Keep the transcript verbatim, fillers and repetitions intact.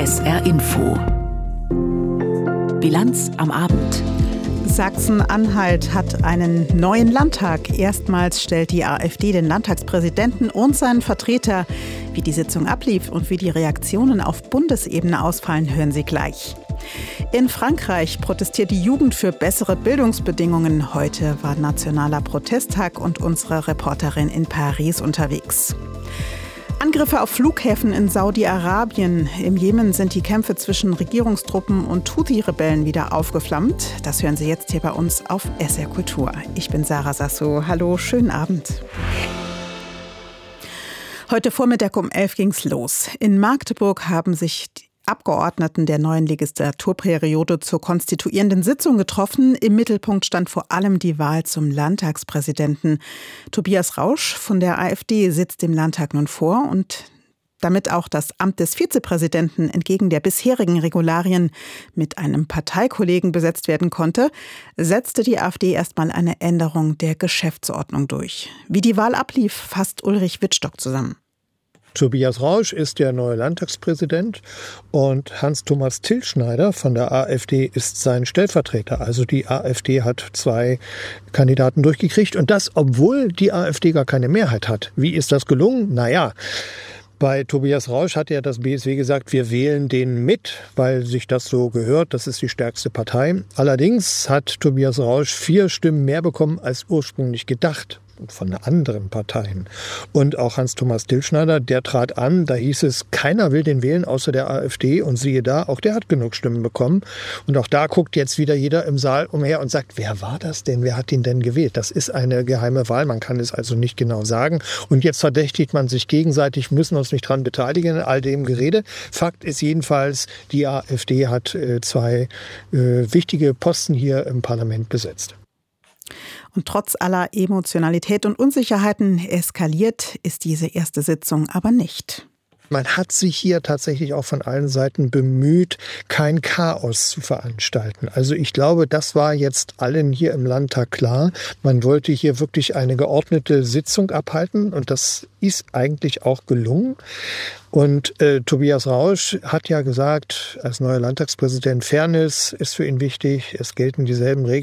S R Info. Bilanz am Abend. Sachsen-Anhalt hat einen neuen Landtag. Erstmals stellt die AfD den Landtagspräsidenten und seinen Vertreter. Wie die Sitzung ablief und wie die Reaktionen auf Bundesebene ausfallen, hören Sie gleich. In Frankreich protestiert die Jugend für bessere Bildungsbedingungen. Heute war nationaler Protesttag und unsere Reporterin in Paris unterwegs. Angriffe auf Flughäfen in Saudi-Arabien. Im Jemen sind die Kämpfe zwischen Regierungstruppen und Houthi-Rebellen wieder aufgeflammt. Das hören Sie jetzt hier bei uns auf S R Kultur. Ich bin Sarah Sasso. Hallo, schönen Abend. Heute Vormittag um elf ging's los. In Magdeburg haben sich die Abgeordneten der neuen Legislaturperiode zur konstituierenden Sitzung getroffen. Im Mittelpunkt stand vor allem die Wahl zum Landtagspräsidenten. Tobias Rausch von der AfD sitzt dem Landtag nun vor und damit auch das Amt des Vizepräsidenten entgegen der bisherigen Regularien mit einem Parteikollegen besetzt werden konnte, setzte die AfD erstmal eine Änderung der Geschäftsordnung durch. Wie die Wahl ablief, fasst Ulrich Wittstock zusammen. Tobias Rausch ist der neue Landtagspräsident und Hans-Thomas Tilschneider von der AfD ist sein Stellvertreter. Also die AfD hat zwei Kandidaten durchgekriegt und das, obwohl die AfD gar keine Mehrheit hat. Wie ist das gelungen? Naja, bei Tobias Rausch hat ja das B S W gesagt, wir wählen den mit, weil sich das so gehört. Das ist die stärkste Partei. Allerdings hat Tobias Rausch vier Stimmen mehr bekommen als ursprünglich gedacht von anderen Parteien. Und auch Hans-Thomas Tilschneider, der trat an, da hieß es, keiner will den wählen außer der AfD und siehe da, auch der hat genug Stimmen bekommen. Und auch da guckt jetzt wieder jeder im Saal umher und sagt, wer war das denn, wer hat ihn denn gewählt? Das ist eine geheime Wahl, man kann es also nicht genau sagen. Und jetzt verdächtigt man sich gegenseitig, müssen uns nicht dran beteiligen in all dem Gerede. Fakt ist jedenfalls, die AfD hat äh, zwei äh, wichtige Posten hier im Parlament besetzt. Und trotz aller Emotionalität und Unsicherheiten eskaliert ist diese erste Sitzung aber nicht. Man hat sich hier tatsächlich auch von allen Seiten bemüht, kein Chaos zu veranstalten. Also ich glaube, das war jetzt allen hier im Landtag klar. Man wollte hier wirklich eine geordnete Sitzung abhalten und das ist eigentlich auch gelungen. Und äh, Tobias Rausch hat ja gesagt, als neuer Landtagspräsident, Fairness ist für ihn wichtig, es gelten dieselben Regeln.